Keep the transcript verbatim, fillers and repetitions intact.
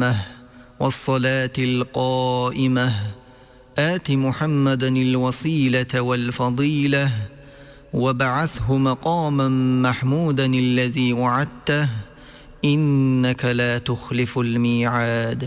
التامة والصلاة القائمة آت محمدا الوسيلة والفضيلة وابعثه مقاما محمودا الذي وعدته إنك لا تخلف الميعاد.